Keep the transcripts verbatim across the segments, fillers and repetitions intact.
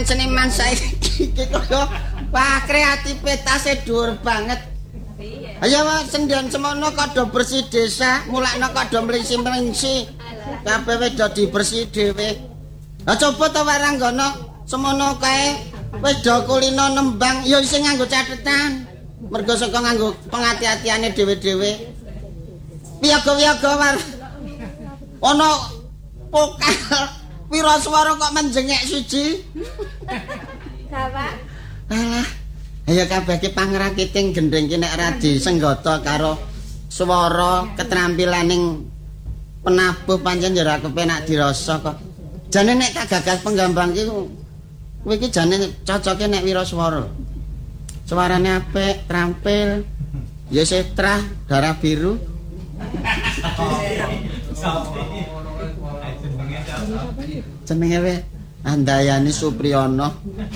seniman-seniman saiki kaya wah kreatife tasih dhuwur banget. Ayo sendirian semono kok do bersih desa, mulakno kok do mlisi-mlisi. Kabeh wis do dibersih dhewe. Lah coba to Waranggono semono kae wis do kulino nembang ya isih nganggo catetan. Mergo saka nganggo pengati-atiane dhewe-dhewe. Wiyaga-wiyaga war. Ana pokal wiraswara kok menjengek siji. Bapak. Alah, ayo kabeh ki pangrakiting gendeng ki nek ora disenggata karo swara ketrampilaning penabuh pancen ya ora kepenak dirasa kok. Jane nek tak gagas penggambang ki kowe iki jane cocoke nek wiraswara. Suarane apik, trampil. Ya setrah, darah biru. Jenenge we Andayani Supriyono.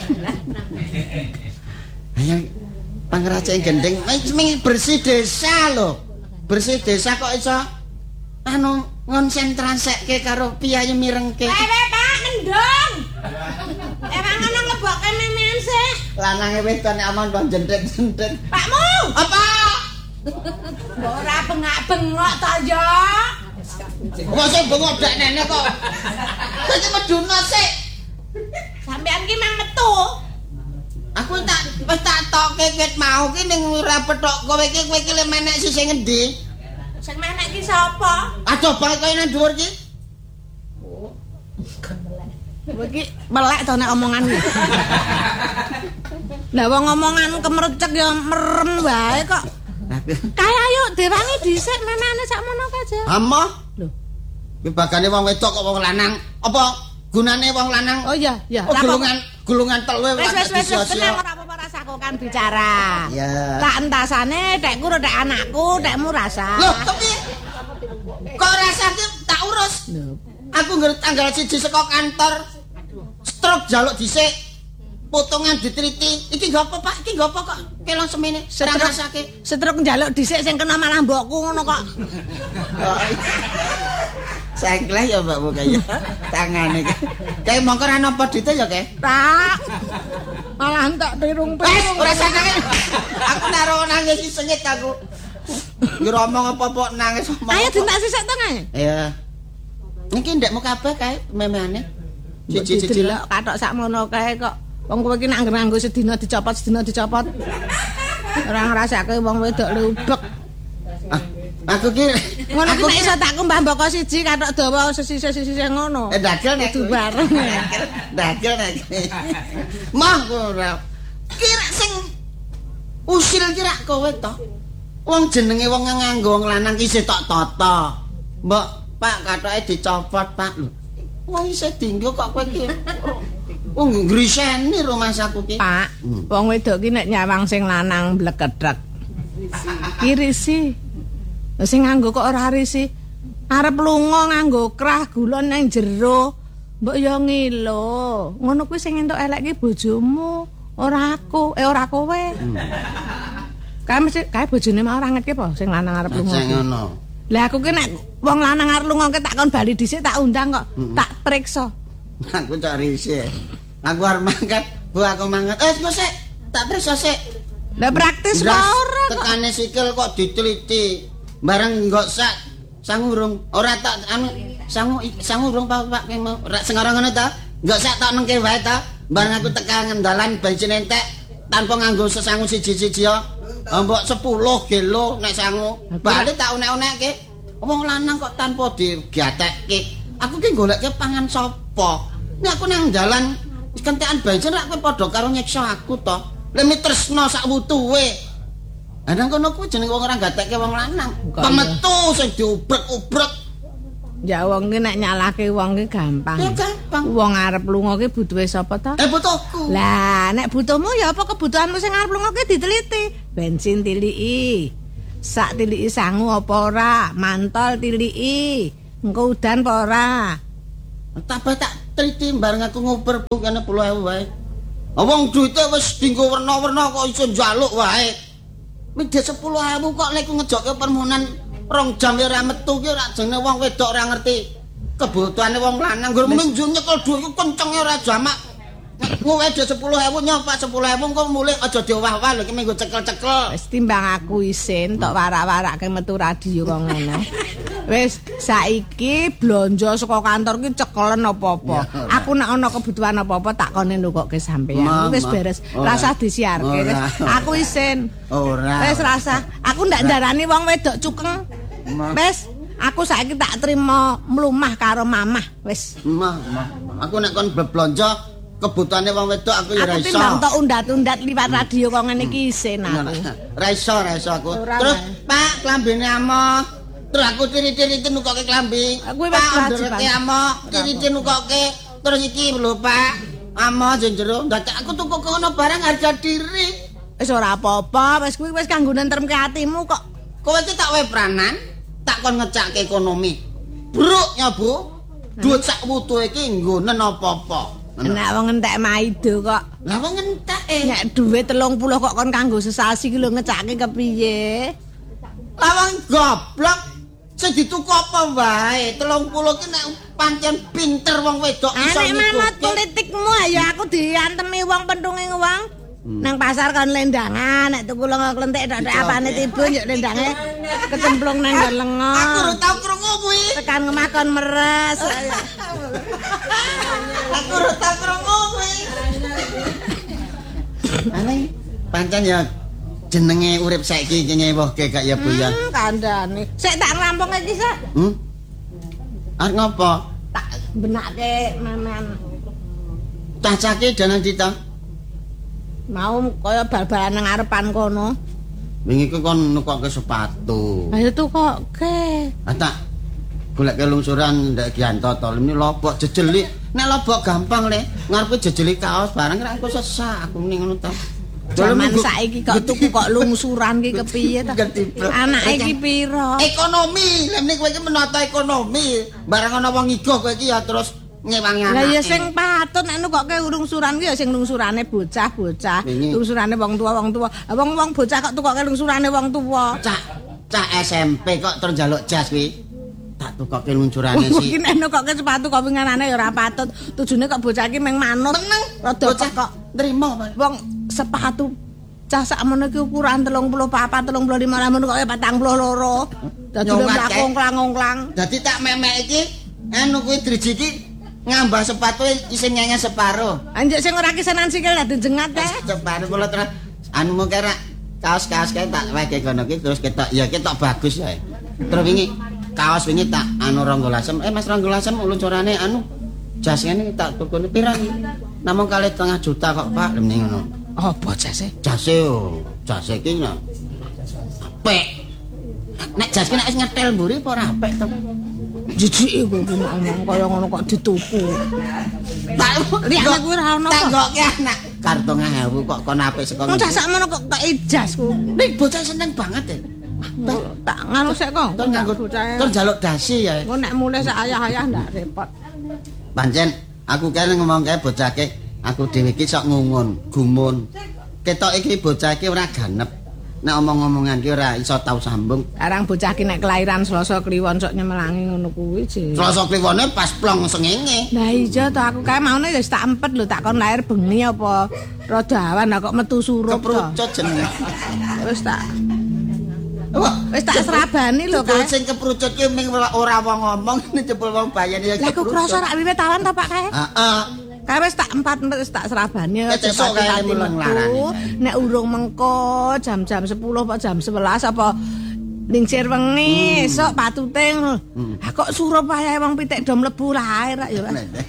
Ayo pangracik gendeng, wis bersih desa lho. Bersih desa kok iso anu ngonsentrasekke karo piyayi mirengke. Wewe Pak ngendong. Emang ana ngebokke memean sih. Lanange wedon aman kok jendek-jendek. Pakmu. Apa? Ora bengak-bengok to ya. Wong sing bengok dak nenek kok. Kok meduna sik. Sampean ki mang metu. Aku tak wis tak tokke wit mau ki ning ora petok kowe iki kowe iki le menek sisi ngendi? Sing menek ki sapa? Aduh banget kowe nang dhuwur ki. Kowe iki melek to nek omongan iki. Lah wong omongan kemrecek ya merem wae kok. Kae ayo dewangi dhisik memane sakmono aja. Amoh. Lho. Ki bagane wong wedok kok wong lanang. Apa gunane wong lanang? Oh iya, iya. Oh, gulungan gulungan telu wis wis wis tenang ora apa-apa rasa kok kan bicara. Ya. Tak entasane dekku ro dek anakku, dekmu rasa. Loh, tapi kok rasane tak urus. Lho. Aku ngerti tanggal siji saka kantor. Stroke jaluk dhisik. Potongan ditriti. Iki nggo apa, Pak? Iki nggo apa kok? Kelon semene serang rasake. Setruk njaluk dhisik sing kena malah mbokku ngono kok. Sengkleh ya mbakmu kaya tangane iki. Kae mongko ora napa dite ya, Kek? Tak. Malah entek pirung-pirung. Ora sakake. Aku naro nangis sengit aku. Ngira omong apa-apa nangis omong. Ayo dintak sisik to kae. Iya. Niki ndekmu kabeh kae memane. Siji-siji lho katok sakmono kae kok. Wong kowe iki nek nganggo sedina dicopot, sedina dicopot. Ora ngrasake wong wedok lubek. Ah, aku ki ngono ki nek iso tak kumbah mboko siji katok dawa sesisih-sesisih ngono. Eh dagel nek kudu bareng. Dagel nek. Mah ora. Kira sing usil kira kowe to. Wong jenenge wong nganggo wong lanang ki isih tok tata. Mbok, Pak katoke dicopot, Pak. Lho. Wong isih dinggo kok kowe ki. Wong ngriseni rumahku ki. Pak, wong wedok ki nek nyawang sing lanang blekedhek. Ki risi. Sing nganggo kok ora risi. Arep lunga nganggo krah gulon nang jero. Mbok yo ngilo. Ngono kuwi sing entuk elek ki bojomu, ora aku, eh ora kowe. Kae mesti kae bojone mah ora ngerti apa sing lanang arep lunga. Sing ngono. Lah aku ki nek wong lanang arep lunga ki tak kon bali dhisik tak undang kok, tak periksa. Aku cak risi. Aku arep mangkat, Bu aku mangkat. Eh, kok sik, tak periksa sik. Lah praktis wae ora kok. Tekane sikil kok diteliti. Bareng nggak sak sangurung. Ora tak anu sangu sangurung Pak Pak ki mau. Ora sing ora ngono ta? Nggak sak tak nengke wae ta. Bareng aku tekan ngendalan bensin entek tanpa nganggo sesangu siji-siji ya. Mbok sepuluh kilo nek sangu. Bali tak unek-unekke. Wong lanang kok tanpa digatekke. Aku ki goleke pangan sapa? Nek aku nang dalan kentekan bensin rak kowe padha karo nyiksa aku to. Lha mitresno sak wutuhe. Ana kono kuwi jeneng wong ora gatekke wong lanang. Pemetu sing diobrek-obrek. Ya wong ki nek nyalahke wong ki gampang. Ya gampang. Wong arep lunga ki butuhe sapa ta? Eh butuhku. Lah nek butuhmu ya apa kebutuhanmu sing arep lunga ki diteliti. Bensin tiliki. Sak tiliki sangu apa ora? Mantol tiliki. Engko udan apa ora? Tambah tak teliti bareng aku nguper kene sepuluh ewu wae. Wong duite wis dinggo werna-werna kok iso njaluk wae. Midhe sepuluh ewu kok nek ngejokke permohonan rong jam ora metu ki ora jenenge wong wedok ora ngerti kebutuhane wong lanang. Nggur mung nyekel dhuwit ku kencenge ora jamak. Kowe aja sepuluh ewu nyopak sepuluh ewu kok mulih aja diowah-owah lho iki minggu cekel-cekel. Wis timbang aku isin tok warak-warake metu radio kok ngono. Wis saiki blonjo saka kantor ki cekelen apa-apa. Aku nek ana kebutuhan apa-apa tak kone nukokke sampean. Wis beres. Rasa disiarke wis. Aku isin. Ora. Wis rasa. Aku ndak ndarani wong wedok cukeng. Wis. Aku saiki tak trimo mlumah karo mamah. Wis. Mah, mah. Aku nek kon blonjo kebutuhane wong wedok aku ya ora Aku iso. timbang tok undat-undat liwat radio kok ngene iki isin aku. Ora iso, ora iso aku. Ora, Terus, Mas. Pak, klambine amok. Terus aku ciri-ciri nukokke klambi. Aku wis Pak, kewajiban. ndureke amok, ciri-ciri nukokke. Terus iki lho, Pak. Amok sing jero. Dadak aku tuku kono barang harga diri. Wis ora apa-apa, wis kuwi wis kanggo nentremke atimu kok. Kowe iki tak wae pranan, tak kon ngecakke ekonomi. Bruk ya, Bu. Duit sak wutu iki nggo nen apa-apa. Nek wong entek maido kok. Lah wong entek eh. Nek dhuwit telung puluh kok kon kanggo sesasi ki lho ngecake kepiye? Lah wong goblok sing dituku apa wae? telung puluh ki nek pancen pinter wong wedok iso Anek manut ngikuti. politikmu ya aku diantemi wong pentunge wong. Nang pasar kon lendangan, nek tuku lenga klentik tok apane tibun yo lendange kecemplung nang lenga. Aku ora tau krungu kuwi. Tekan ngemah kon meres. Aku ora tau krungu kuwi. Ane pancen ya jenenge urip saiki iki nyewohke gak ya Bu ya. Hmm, kandhane. Sik tak rampung iki sik. Hmm? Arep ngopo? Tak benake maman. Cacake danang dita. Mau kaya bal-balan nang ngarepan kono. Wingi ku kon nukokke sepatu. Ayo tukokke. Ah tak goleke lungsuran ndak Gianto to. Ini lobok jejeli. Nek lobok gampang le. Ngarepe jejeli kaos barang ra aku sesak aku ning ngono to. Zaman saiki kok tuku kok lungsuran ki kepiye to? Anake iki pira? Ekonomi, lha niku kowe iki menata ekonomi. Barang ana wong igo kowe iki ya terus ngewangi anake. Lah ya sing patut nek nukokke lungsuran ki ya sing lungsurane bocah-bocah, Wingi. lungsurane wong tua wong tua. Wong-wong bocah kok tukokke lungsurane wong tua. Cak cak S M P kok terus njaluk jas kuwi. Tak tukokke luncurane sih. Mungkin nek nukokke sepatu kok winganane ya ora patut. Tujune kok bocah iki meng manut. Meneng Rada bocah kok nrimo. Wong sepatu cah sakmono iki ukuran telung puluh papat, telung puluh lima lamun kok patang puluh loro. Dadi Nyongat, kae. ngongklang-ngongklang. Dadi tak memek iki anu kuwi driji iki ngambah sepatu isin nyanya separo. Anjek sing ora kisanan sikil dadi jengat kae. Separo kula terus anu mung kira kaos-kaos kae tak weke kono iki terus ketok ya ketok bagus ya. Terus wingi kaos wingi tak anu ronggo lasem. Eh Mas ronggo lasem luncurane anu jas ngene tak tukune pirang iki? Namung kali setengah juta kok Pak lemne ngono. Apa jase? Jase yo, jase iki ya apik. Nek jas ki nek wis nyetel mburi apa ora apik to? Jijiki kowe ngomong kaya ngono kok dituku. Tak Liyane kuwi ora ono tak kok. gokke anak kartu lima ewu kok kon apik saka Wong cah sakmono kok kok ijas ku. Nek bocah seneng banget ya. Tak nganu sik kok. Terus nganggo terus njaluk dasi ya. Engko nek mulih sak ayah-ayah ndak repot. Pancen aku kene ngomong kae bocah ke aku dhewe iki sok ngungun, gumun. Ketok iki bocah iki ora ganep. Nek omong-omongan ki ora iso tau sambung. Arang bocah ki nek kelahiran Selasa Kliwon sok nyemelangi ngono kuwi jek. Selasa kliwone pas plong sengenge. Lah iya to aku kae maune wis tak empet lho tak kon lahir bengi apa rada awan lah kok metu surup to. Keprucut jenenge. Wis tak Wah, wis tak serabani lho Kok kae. sing keprucut ki ming ora wong ngomong jebul wong bayani ya Lah kok krasa rak wiwit awan to Pak kae? Heeh. Kae wis tak empat wis tak serabani Ket esuk kae muleng larane. Nek urung mengko jam-jam sepuluh apa jam sebelas apa lingsir wengi esuk patute ngono. Ha kok surup ae wong pitik do mlebu lahir ya.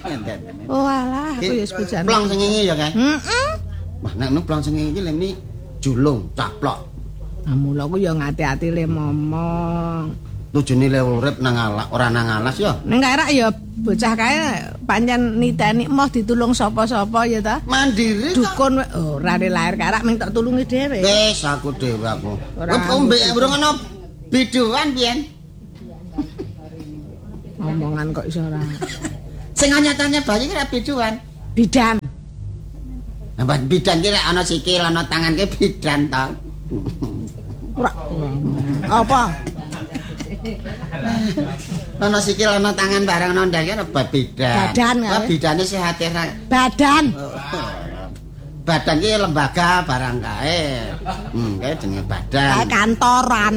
Oh alah aku ya wis bujane. Plong sengenge ya kae. Heeh. Wah nek nu plong sengenge iki lemni julung caplok. Nah, mula aku ya ngati-ati le momong. Tujune le urip nang alas ora nang alas ya. Ning kae rak ya bocah kae pancen niteni moh ditulung sapa-sapa ya ta. Mandiri kok. Dukun we- ora oh, lahir kae rak ming tak tulungi dhewe. Wis aku dhewe aku. Ora Kok mbek urung ana biduan pian. Omongan kok iso ora. Sing nyatane bayi ki ora biduan. Bidan. Nah, bidan ki rek ana sikil ana tangan ki bidan to. Ora. Apa? Ana sikil ana tangan barang ana ndang ana bidan. Badan, Wah, ya. bidane sehat ra. Badan. Badan ki lembaga barang kae. Hmm, kae jenenge badan. Kayak kantoran.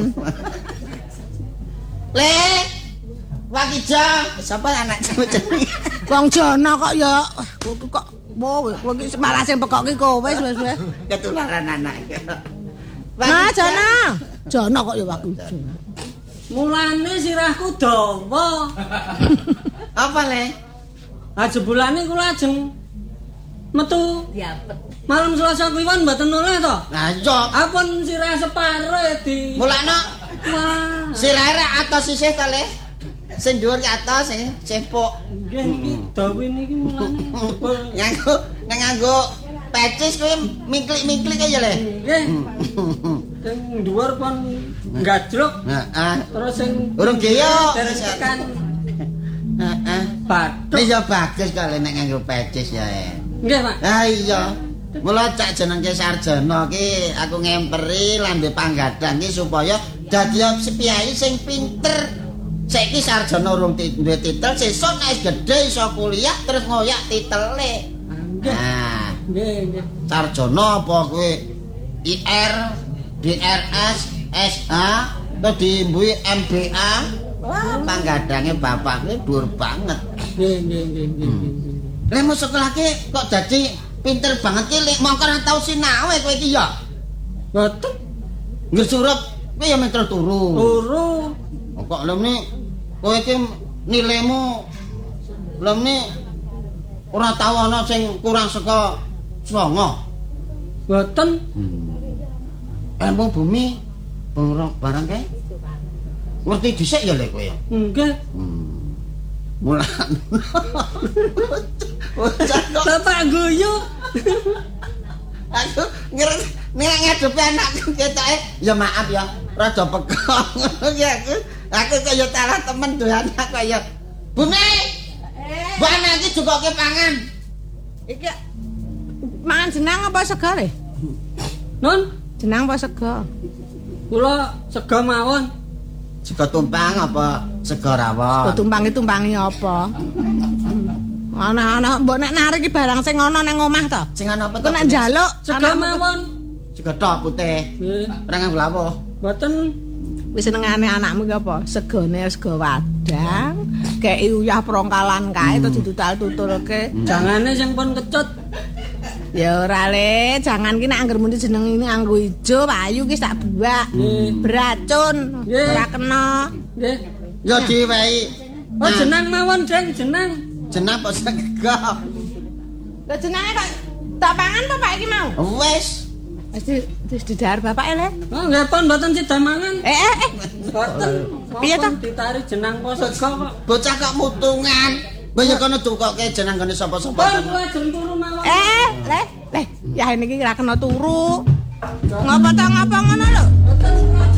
Le. Wakijo, sapa anak jenenge? Wong Jono kok ya kok wo kowe iki malah sing pekoki kowe wis wis. Ketularan anak. Nah, Jono. Jono kok ya Wakijo. Mulane sirahku dawa. Apa le? Ha jebulane kula ajeng metu malam Selasa kliwon mboten oleh to. Nah, iya. Apun sirah separe di. Mulane Wah. sirah atas sisih ta le? Sing dhuwur ki atas sing sempuk. Nggih niki dawe niki mulane jebul. Nganggo nang nganggo pecis kuwi mingklik-mingklik aja le. Nggih. Sing dhuwur pun gajruk Heeh. terus sing Urung geyo. dereng tekan Heeh. bathuk. Nek ya bagus kali nek nganggo pecis ya. Nggih, Pak. Ah iya. Mula cak jenenge Sarjana ki aku ngemperi lambe panggadang ki supaya dadi piyai sing pinter. Saiki sarjana urung duwe titel, sesuk nek gedhe iso kuliah terus ngoyak titele. Nggih. Nah, Nggih, nggih. sarjana apa kowe I R, D R S, S H, terus diimbui M B A. Wah, panggadange bapak kuwi dhuwur banget. Nggih, nggih, nggih, nggih. Lek mau sekolah ki kok dadi pinter banget ki lek mongko ora tau sinau kowe iki ya. Boten Ngesurup kowe ya metro turu. turu. Kok lemne kowe iki nilaimu lemne ora tau ana sing kurang saka songo. Boten. Ilmu bumi barang barang kae. Ngerti dhisik ya lek kowe ya. Nggih. Mulan. Bapak guyu. Aku ngerti nek ngadepi anakku ketoke ya maaf ya rada pekong ya aku aku kaya talah temen duwe anak kaya Bumi Bu anak iki jukoke pangan Iki mangan jenang apa sego le? Nun, Jenang apa sego? kula sega mawon. sego tumpang apa sego rawon Tumpangi-tumpangi apa? Ana-ana mbok nek narik iki barang sing ana nang omah to. sing ana apa Kok nek njaluk Sega mawon. sego tok putih Nggih. ora nganggo lawuh Boten. wis senengane anakmu ki apa? Segone sego wadang, kei uyah prongkalan kae terus ditutal-tutulke. Jangane sing pun kecut. Ya ora le, jangan ki nek angger muni jeneng ini nganggo ijo, payu ki sak buak. Beracun, Nggih. ora kena. Nggih. ya diwehi Oh jenang mawon, Deng, jenang. jeneng apa sego Lah jenenge kok tak pangan apa Pak iki mau? wis Wis di wis didahar bapak le. Oh nggih pun mboten sida mangan. Eh eh eh. Boten. Piye to? Ditarik jenang po sega kok. bocah kok mutungan Mbaya kono dukoke jeneng gone sapa-sapa Pun kula ajeng turu mawon. Eh, le, le, ya ini ki ora kena turu. Ngapa to ngapa ngono lho? Boten.